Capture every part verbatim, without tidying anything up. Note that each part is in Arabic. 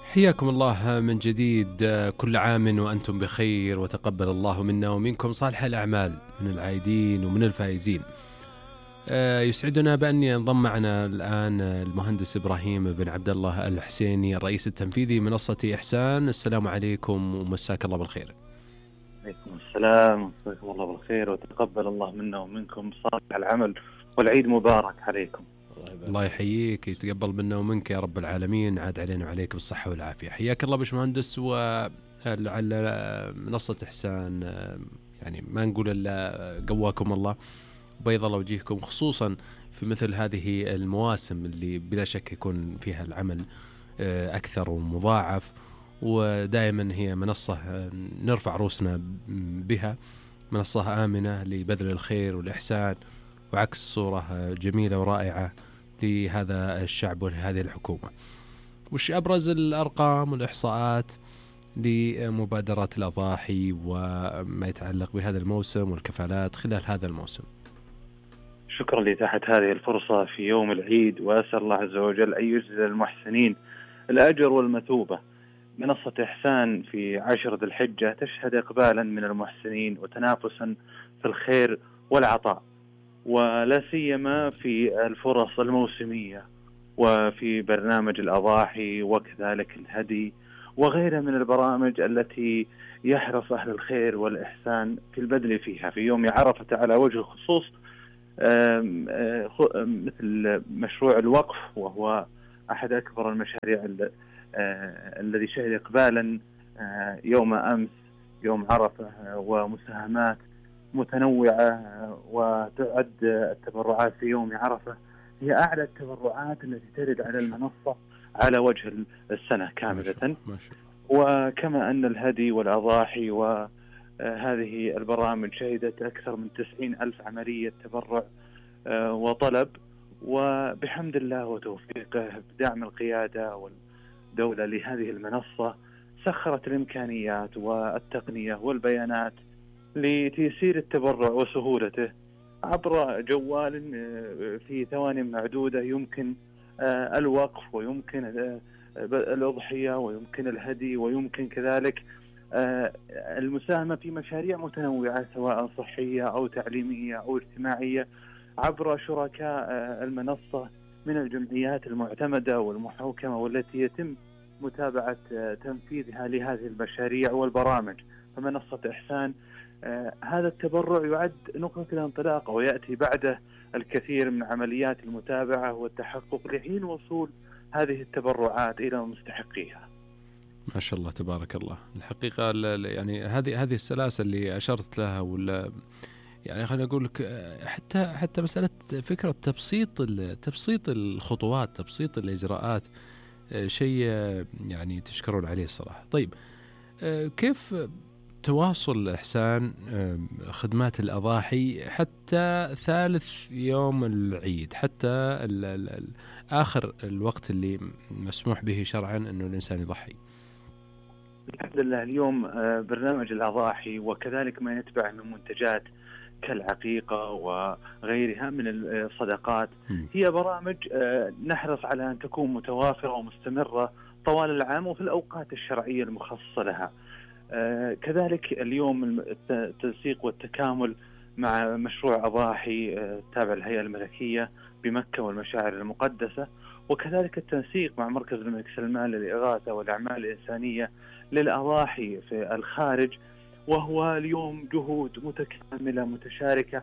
حياكم الله من جديد، كل عام وأنتم بخير، وتقبل الله منا ومنكم صالح الأعمال من العايدين ومن الفائزين. يسعدنا بأن ينضم معنا الآن المهندس إبراهيم بن عبد الله الحسيني، الرئيس التنفيذي منصة إحسان. السلام عليكم ومساك الله بالخير. عليكم السلام، مساكم الله بالخير وتقبل الله منا ومنكم صالح العمل، والعيد مبارك عليكم. الله يحييك، يتقبل منا ومنك يا رب العالمين، عاد علينا وعليك بالصحة والعافية. حياك الله باشمهندس. ولعل منصة إحسان يعني ما نقول إلا قواكم الله وبيض الله وجيهكم، خصوصا في مثل هذه المواسم اللي بلا شك يكون فيها العمل أكثر ومضاعف، ودائما هي منصة نرفع رؤوسنا بها، منصة آمنة لبذل الخير والإحسان وعكس صورة جميلة ورائعة لهذا الشعب ولهذه الحكومة. وش أبرز الأرقام والإحصاءات لمبادرات الأضاحي وما يتعلق بهذا الموسم والكفالات خلال هذا الموسم؟ شكرا لإتاحة هذه الفرصة في يوم العيد، وأسأل الله عز وجل أن يجزل المحسنين الأجر والمثوبة. منصة إحسان في عشر ذي الحجة تشهد إقبالا من المحسنين وتنافسا في الخير والعطاء، ولا سيما في الفرص الموسمية وفي برنامج الأضاحي وكذلك الهدي وغيرها من البرامج التي يحرص أهل الخير والإحسان في البذل فيها في يوم عرفة على وجه الخصوص، مثل مشروع الوقف، وهو أحد أكبر المشاريع الذي شهد إقبالا يوم أمس يوم عرفة، ومساهمات متنوعة، وتعد التبرعات في يوم عرفة هي أعلى التبرعات التي ترد على المنصة على وجه السنة كاملة. وكما أن الهدي والأضاحي وهذه البرامج شهدت أكثر من تسعين ألف عملية تبرع وطلب، وبحمد الله وتوفيقه بدعم القيادة والدولة لهذه المنصة سخرت الإمكانيات والتقنية والبيانات لتيسير التبرع وسهولته عبر جوال في ثواني معدودة. يمكن الوقف ويمكن الأضحية ويمكن الهدي ويمكن كذلك المساهمة في مشاريع متنوعة سواء صحية أو تعليمية أو اجتماعية عبر شركاء المنصة من الجمعيات المعتمدة والمحوكمة والتي يتم متابعة تنفيذها لهذه المشاريع والبرامج. فمنصة إحسان آه هذا التبرع يعد نقطة الانطلاق، ويأتي بعده الكثير من عمليات المتابعة والتحقق لحين وصول هذه التبرعات إلى مستحقيها. ما شاء الله تبارك الله. الحقيقة يعني هذه هذه السلاسل اللي أشرت لها، ولا يعني خلينا أقول لك حتى حتى مسألة فكرة تبسيط تبسيط الخطوات، تبسيط الإجراءات، شيء يعني تشكرون عليه الصراحة. طيب كيف تواصل إحسان خدمات الأضاحي حتى ثالث يوم العيد، حتى ال ال آخر الوقت اللي مسموح به شرعا أنه الإنسان يضحي؟ الحمد لله اليوم برنامج الأضاحي وكذلك ما يتبع من منتجات كالعقيقة وغيرها من الصدقات هي برامج نحرص على أن تكون متوافرة ومستمرة طوال العام وفي الأوقات الشرعية المخصصة لها. آه كذلك اليوم التنسيق والتكامل مع مشروع أضاحي آه تابع الهيئة الملكية بمكة والمشاعر المقدسة، وكذلك التنسيق مع مركز الملك سلمان للإغاثة والأعمال الإنسانية للأضاحي في الخارج، وهو اليوم جهود متكاملة متشاركة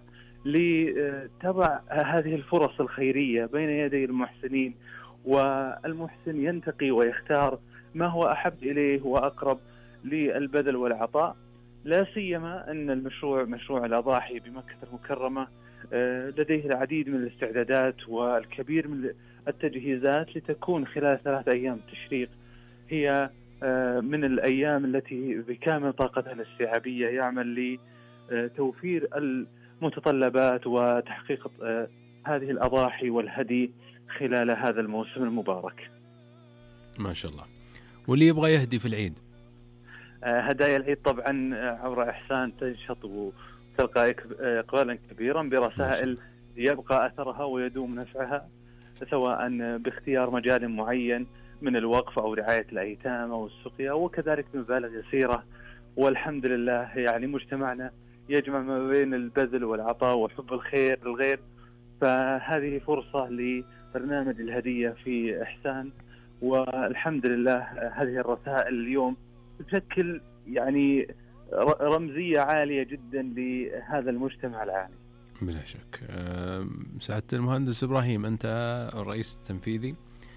لتضع هذه الفرص الخيرية بين يدي المحسنين، والمحسن ينتقي ويختار ما هو أحب إليه وأقرب للبذل والعطاء. لا سيما أن المشروع مشروع الأضاحي بمكة المكرمة لديه العديد من الاستعدادات والكبير من التجهيزات لتكون خلال ثلاث أيام تشريق هي من الأيام التي بكامل طاقتها الاستيعابية يعمل لتوفير المتطلبات وتحقيق هذه الأضاحي والهدي خلال هذا الموسم المبارك. ما شاء الله. واللي يبغى يهدي في العيد، هدايا العيد طبعا عبر إحسان تنشط وتلقى إقبالا كبيرا برسائل يبقى أثرها ويدوم نفعها، سواء باختيار مجال معين من الوقف أو رعاية الأيتام أو السقيا، وكذلك بمبالغ يسيرة. والحمد لله يعني مجتمعنا يجمع ما بين البذل والعطاء وحب الخير للغير. فهذه فرصة لبرنامج الهدية في إحسان، والحمد لله هذه الرسائل اليوم تشكل يعني رمزية عالية جدا لهذا المجتمع العالي. بلا شك. سعادة المهندس إبراهيم، أنت الرئيس التنفيذي،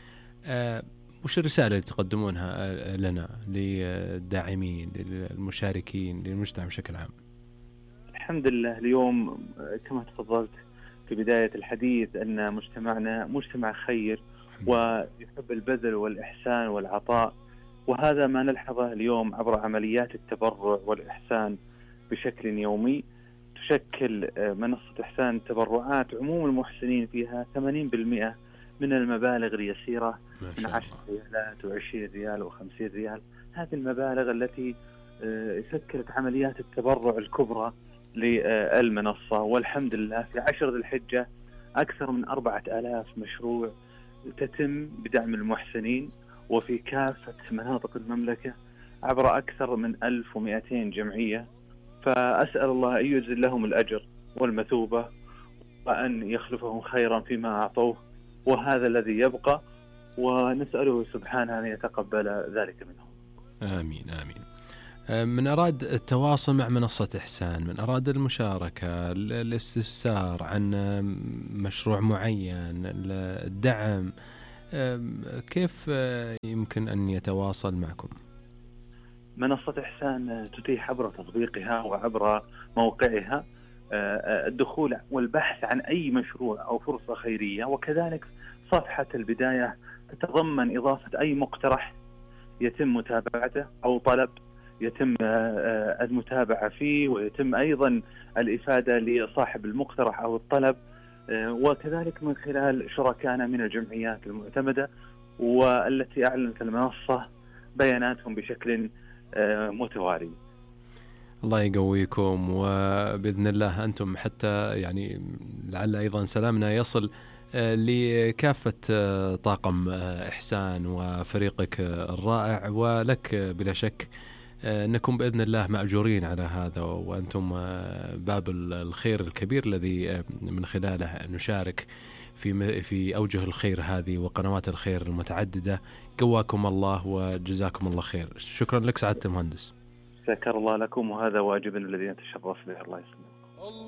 وش الرسالة اللي تقدمونها لنا للداعمين للمشاركين للمجتمع بشكل عام؟ الحمد لله اليوم كما تفضلت في بداية الحديث أن مجتمعنا مجتمع خير ويحب البذل والإحسان والعطاء، وهذا ما نلحظه اليوم عبر عمليات التبرع والإحسان بشكل يومي. تشكل منصة إحسان تبرعات عموم المحسنين فيها ثمانين بالمئة من المبالغ اليسيرة، من عشر ريالات وعشرين ريال وخمسين ريال. هذه المبالغ التي شكلت عمليات التبرع الكبرى للمنصة. والحمد لله في عشر ذي الحجة أكثر من أربعة آلاف مشروع تتم بدعم المحسنين، وفي كافة مناطق المملكة عبر أكثر من ألف ومئتين جمعية. فأسأل الله أن يجزل لهم الأجر والمثوبة، وأن يخلفهم خيرا فيما أعطوه، وهذا الذي يبقى، ونسأله سبحانه أن يتقبل ذلك منهم. آمين آمين. من أراد التواصل مع منصة إحسان، من أراد المشاركة، الاستفسار عن مشروع معين، الدعم، كيف يمكن أن يتواصل معكم؟ منصة إحسان تتيح عبر تطبيقها وعبر موقعها الدخول والبحث عن أي مشروع أو فرصة خيرية، وكذلك صفحة البداية تتضمن إضافة أي مقترح يتم متابعته أو طلب يتم المتابعة فيه، ويتم أيضا الإفادة لصاحب المقترح أو الطلب، وكذلك من خلال شركائنا من الجمعيات المعتمدة والتي أعلنت المنصة بياناتهم بشكل متوالي. الله يقويكم، وبإذن الله أنتم حتى يعني لعل أيضا سلامنا يصل لكافة طاقم إحسان وفريقك الرائع، ولك بلا شك أنكم بإذن الله مأجورين على هذا، وأنتم باب الخير الكبير الذي من خلاله نشارك في في أوجه الخير هذه وقنوات الخير المتعددة. قواكم الله وجزاكم الله خير. شكرا لك سعادة المهندس. شكر الله لكم، وهذا واجبنا الذي نتشرف به. الله يسلمك.